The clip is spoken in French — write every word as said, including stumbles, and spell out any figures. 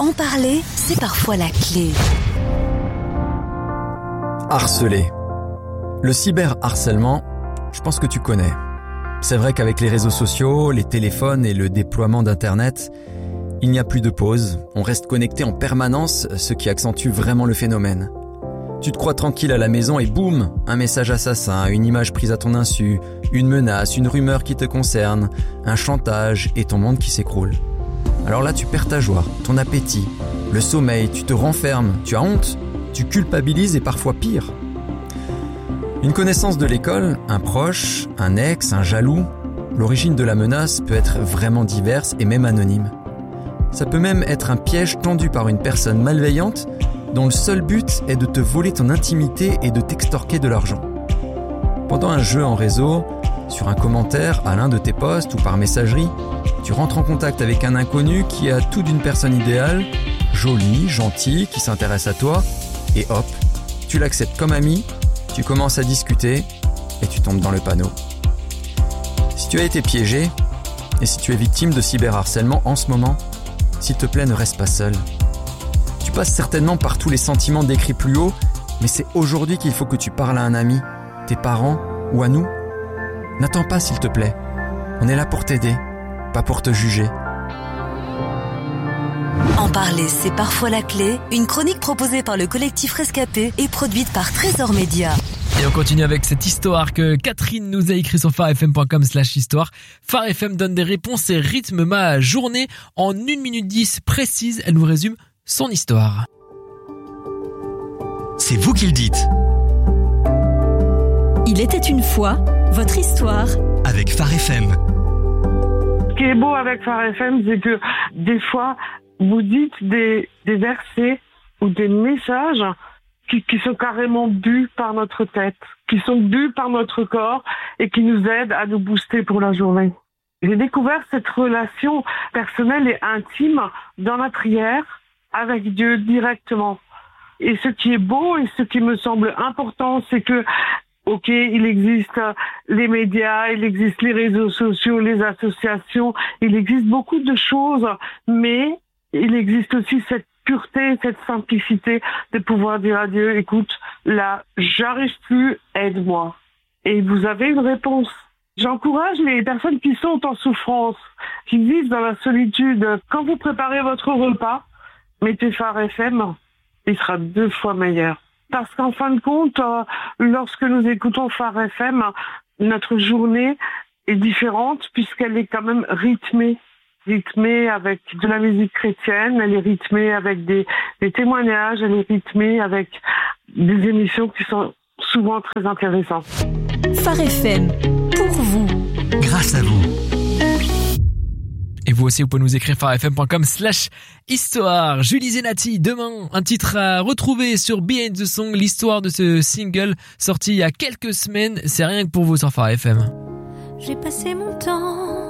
En parler, c'est parfois la clé. Harceler. Le cyberharcèlement, je pense que tu connais. C'est vrai qu'avec les réseaux sociaux, les téléphones et le déploiement d'Internet, il n'y a plus de pause. On reste connecté en permanence, ce qui accentue vraiment le phénomène. Tu te crois tranquille à la maison et boum, un message assassin, une image prise à ton insu, une menace, une rumeur qui te concerne, un chantage et ton monde qui s'écroule. Alors là, tu perds ta joie, ton appétit, le sommeil, tu te renfermes, tu as honte, tu culpabilises et parfois pire. Une connaissance de l'école, un proche, un ex, un jaloux, l'origine de la menace peut être vraiment diverse et même anonyme. Ça peut même être un piège tendu par une personne malveillante dont le seul but est de te voler ton intimité et de t'extorquer de l'argent. Pendant un jeu en réseau, sur un commentaire à l'un de tes posts ou par messagerie, tu rentres en contact avec un inconnu qui a tout d'une personne idéale, jolie, gentille, qui s'intéresse à toi, et hop, tu l'acceptes comme ami, tu commences à discuter et tu tombes dans le panneau. Si tu as été piégé, et si tu es victime de cyberharcèlement en ce moment, s'il te plaît, ne reste pas seul. Tu passes certainement par tous les sentiments décrits plus haut, mais c'est aujourd'hui qu'il faut que tu parles à un ami, tes parents ou à nous. N'attends pas, s'il te plaît. On est là pour t'aider, pas pour te juger. En parler, c'est parfois la clé. Une chronique proposée par le collectif Rescapé et produite par Trésor Média. Et on continue avec cette histoire que Catherine nous a écrit sur farfm point com slash histoire. Phare F M donne des réponses et rythme ma journée. En une minute dix précise, elle nous résume son histoire. C'est vous qui le dites. Il était une fois, votre histoire. Avec Phare F M. Ce qui est beau avec Phare F M, c'est que des fois, vous dites des, des versets ou des messages qui, qui sont carrément bu par notre tête, qui sont bu par notre corps et qui nous aident à nous booster pour la journée. J'ai découvert cette relation personnelle et intime dans la prière avec Dieu directement. Et ce qui est beau et ce qui me semble important, c'est que, ok, il existe les médias, il existe les réseaux sociaux, les associations, il existe beaucoup de choses, mais il existe aussi cette pureté, cette simplicité de pouvoir dire à Dieu, écoute, là, j'arrive plus, aide-moi. Et vous avez une réponse. J'encourage les personnes qui sont en souffrance, qui vivent dans la solitude. Quand vous préparez votre repas, mettez Phare F M, il sera deux fois meilleur. Parce qu'en fin de compte, euh, lorsque nous écoutons Phare F M, notre journée est différente puisqu'elle est quand même rythmée. rythmée avec de la musique chrétienne, elle est rythmée avec des, des témoignages, elle est rythmée avec des émissions qui sont souvent très intéressantes. Phare F M, pour vous. Grâce à vous. Et vous aussi, vous pouvez nous écrire farfm point com slash histoire. Julie Zenati, demain, un titre à retrouver sur Behind the Song, l'histoire de ce single sorti il y a quelques semaines. C'est rien que pour vous sur Phare F M. J'ai passé mon temps